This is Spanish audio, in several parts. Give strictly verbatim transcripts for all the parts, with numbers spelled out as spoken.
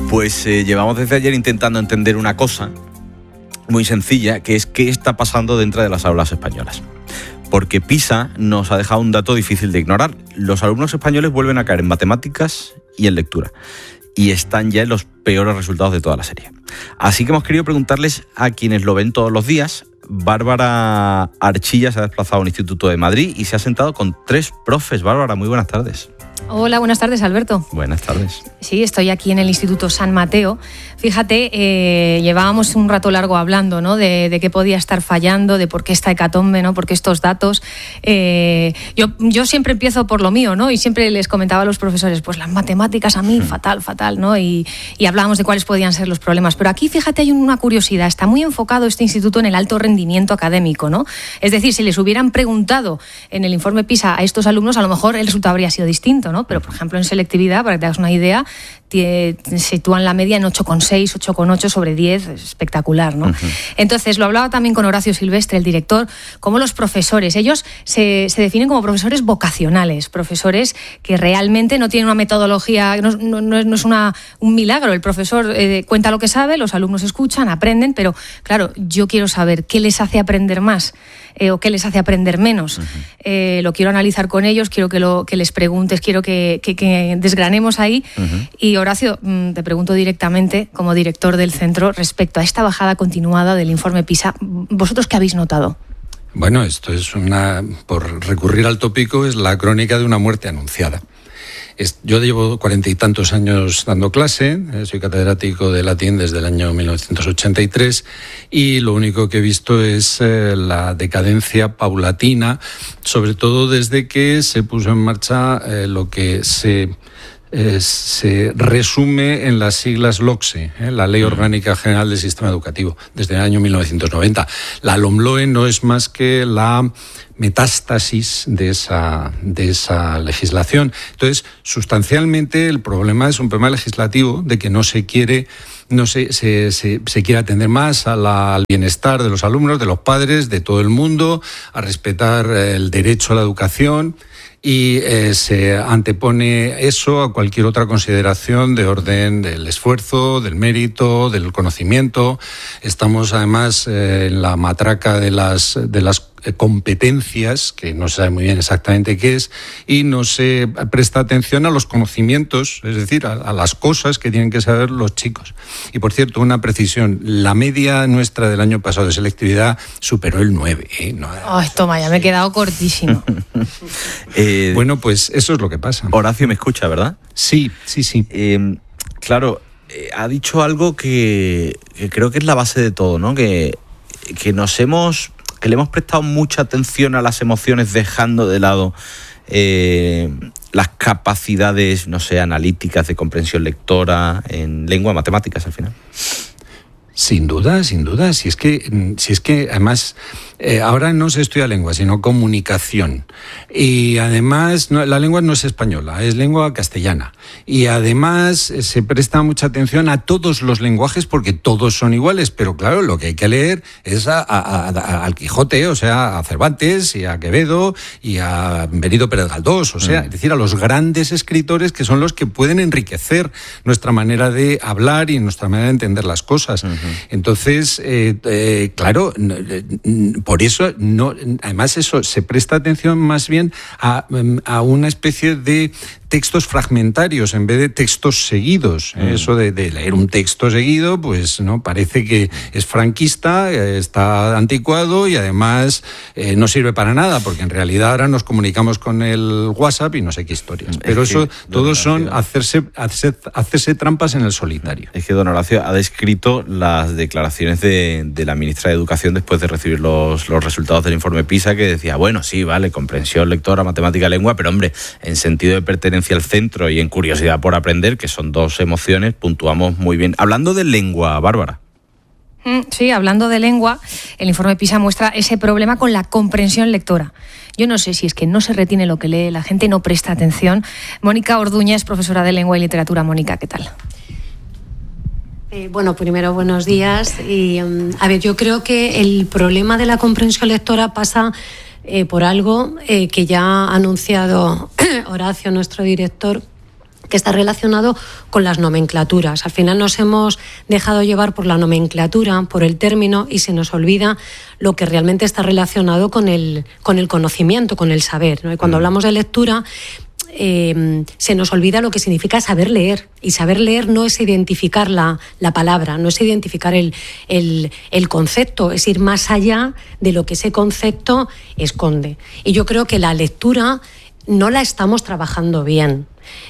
Pues eh, llevamos desde ayer intentando entender una cosa muy sencilla, que es qué está pasando dentro de las aulas españolas. Porque PISA nos ha dejado un dato difícil de ignorar. Los alumnos españoles vuelven a caer en matemáticas y en lectura. Y están ya en los peores resultados de toda la serie. Así que hemos querido preguntarles a quienes lo ven todos los días. Bárbara Archilla se ha desplazado a un instituto de Madrid y se ha sentado con tres profes. Bárbara, muy buenas tardes. Hola, buenas tardes, Alberto. Buenas tardes. Sí, estoy aquí en el Instituto San Mateo. Fíjate, eh, llevábamos un rato largo hablando, ¿no? De, de qué podía estar fallando, de por qué esta hecatombe, ¿no? Por qué estos datos. Eh, yo, yo siempre empiezo por lo mío, ¿no? Y siempre les comentaba a los profesores, pues las matemáticas a mí, fatal, fatal, ¿no? Y, y hablábamos de cuáles podían ser los problemas. Pero aquí, fíjate, hay una curiosidad. Está muy enfocado este instituto en el alto rendimiento académico, ¿no? Es decir, si les hubieran preguntado en el informe PISA a estos alumnos, a lo mejor el resultado habría sido distinto, ¿no? Pero, por ejemplo, en selectividad, para que te hagas una idea, te sitúan la media en ocho coma seis, ocho coma ocho sobre diez, espectacular, ¿no? Uh-huh. Entonces, lo hablaba también con Horacio Silvestre, el director, como los profesores, ellos se, se definen como profesores vocacionales, profesores que realmente no tienen una metodología, no, no, no es una, un milagro, el profesor eh, cuenta lo que sabe, los alumnos escuchan, aprenden, pero claro, yo quiero saber qué les hace aprender más eh, o qué les hace aprender menos. Uh-huh. Eh, lo quiero analizar con ellos, quiero que, lo, que les preguntes, quiero que, que, que desgranemos ahí. Uh-huh. Y Horacio, te pregunto directamente, como director del centro, respecto a esta bajada continuada del informe PISA, ¿vosotros qué habéis notado? Bueno, esto es una, por recurrir al tópico, es la crónica de una muerte anunciada. Es, yo llevo cuarenta y tantos años dando clase, eh, soy catedrático de latín desde el año mil novecientos ochenta y tres y lo único que he visto es eh, la decadencia paulatina, sobre todo desde que se puso en marcha eh, lo que se... Eh, se resume en las siglas LOCSE, ¿eh? la Ley Orgánica General del Sistema Educativo, desde el año mil novecientos noventa. La LOMLOE no es más que la metástasis de esa, de esa legislación. Entonces, sustancialmente el problema es un problema legislativo de que no se quiere... No se, se, se, se quiere atender más a la, al bienestar de los alumnos, de los padres, de todo el mundo, a respetar el derecho a la educación y eh, se antepone eso a cualquier otra consideración de orden del esfuerzo, del mérito, del conocimiento. Estamos además eh, en la matraca de las, de las competencias, que no se sabe muy bien exactamente qué es, y no se presta atención a los conocimientos, es decir, a, a las cosas que tienen que saber los chicos. Y por cierto, una precisión, la media nuestra del año pasado de selectividad superó el nueve. ¿eh? No, Ay, toma, ya me he quedado cortísimo. eh, bueno, pues eso es lo que pasa. Horacio me escucha, ¿verdad? Sí, sí, sí. Eh, claro, eh, ha dicho algo que, que creo que es la base de todo, ¿no? Que, que nos hemos... que le hemos prestado mucha atención a las emociones dejando de lado eh, las capacidades, no sé, analíticas de comprensión lectora en lengua, matemáticas al final. Sin duda, sin duda. Si es que, si es que además, eh, ahora no se estudia lengua, sino comunicación. Y además, no, la lengua no es española, es lengua castellana. Y además eh, se presta mucha atención a todos los lenguajes porque todos son iguales. Pero claro, lo que hay que leer es a, a, a, a, al Quijote, o sea, a Cervantes y a Quevedo y a Benito Pérez Galdós. O sea, mm. es decir, a los grandes escritores que son los que pueden enriquecer nuestra manera de hablar y nuestra manera de entender las cosas. Mm-hmm. Entonces, eh, eh, claro, por eso, no, además eso se presta atención más bien a, a una especie de textos fragmentarios en vez de textos seguidos. Mm. Eso de, de leer un texto seguido, pues no parece que es franquista, está anticuado y además eh, no sirve para nada, porque en realidad ahora nos comunicamos con el WhatsApp y no sé qué historias. Pero es eso, todos son hacerse, hacerse, hacerse trampas en el solitario. Es que don Horacio ha descrito las declaraciones de, de la ministra de Educación después de recibir los, los resultados del informe PISA, que decía, bueno, sí, vale, comprensión lectora, matemática, lengua, pero hombre, en sentido de pertenencia al centro y en curiosidad por aprender, que son dos emociones, puntuamos muy bien. Hablando de lengua, Bárbara. Sí, hablando de lengua, el informe PISA muestra ese problema con la comprensión lectora. Yo no sé si es que no se retiene lo que lee, la gente no presta atención. Mónica Orduña es profesora de Lengua y Literatura. Mónica, ¿qué tal? Eh, bueno, primero, buenos días. Y, um, a ver, yo creo que el problema de la comprensión lectora pasa eh, por algo eh, que ya ha anunciado Horacio, nuestro director, que está relacionado con las nomenclaturas. Al final nos hemos dejado llevar por la nomenclatura, por el término, y se nos olvida lo que realmente está relacionado con el, con el conocimiento, con el saber, ¿no? Y cuando hablamos de lectura, Eh, se nos olvida lo que significa saber leer. Y saber leer no es identificar la, la palabra, no es identificar el, el, el concepto, es ir más allá de lo que ese concepto esconde. Y yo creo que la lectura no la estamos trabajando bien.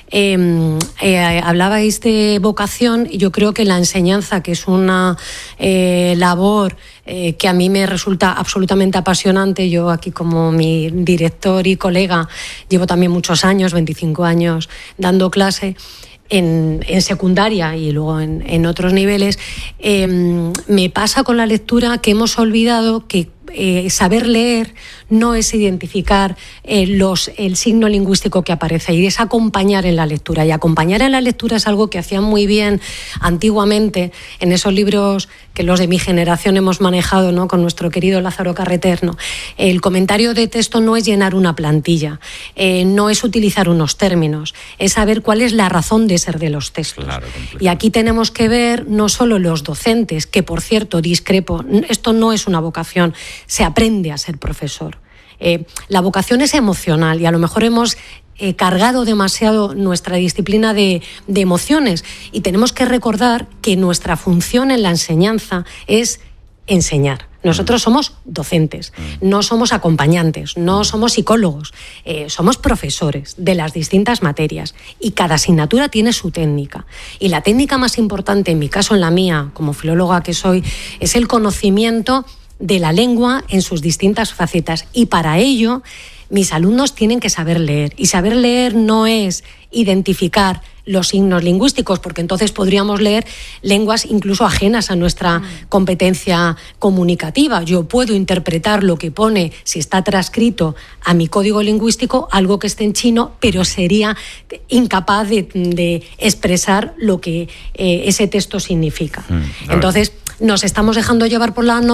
Eh, eh, hablabais de vocación, y yo creo que la enseñanza, que es una eh, labor eh, que a mí me resulta absolutamente apasionante, yo aquí como mi director y colega llevo también muchos años, veinticinco años dando clase en, en secundaria y luego en, en otros niveles, eh, me pasa con la lectura que hemos olvidado que Eh, saber leer no es identificar eh, los, el signo lingüístico que aparece ahí, es acompañar en la lectura. Y acompañar en la lectura es algo que hacían muy bien antiguamente en esos libros que los de mi generación hemos manejado, ¿no?, con nuestro querido Lázaro Carreter, ¿no? El comentario de texto no es llenar una plantilla, eh, no es utilizar unos términos, es saber cuál es la razón de ser de los textos. Claro, y aquí tenemos que ver no solo los docentes, que por cierto discrepo, esto no es una vocación, se aprende a ser profesor. Eh, la vocación es emocional y a lo mejor hemos eh, cargado demasiado nuestra disciplina de, de emociones, y tenemos que recordar que nuestra función en la enseñanza es enseñar. Nosotros somos docentes, no somos acompañantes, no somos psicólogos, eh, somos profesores de las distintas materias, y cada asignatura tiene su técnica. Y la técnica más importante, en mi caso, en la mía, como filóloga que soy, es el conocimiento de la lengua en sus distintas facetas, y para ello mis alumnos tienen que saber leer, y saber leer no es identificar los signos lingüísticos, porque entonces podríamos leer lenguas incluso ajenas a nuestra competencia comunicativa. Yo puedo interpretar lo que pone, si está transcrito a mi código lingüístico, algo que esté en chino, pero sería incapaz de, de expresar lo que eh, ese texto significa. Mm, entonces nos estamos dejando llevar por la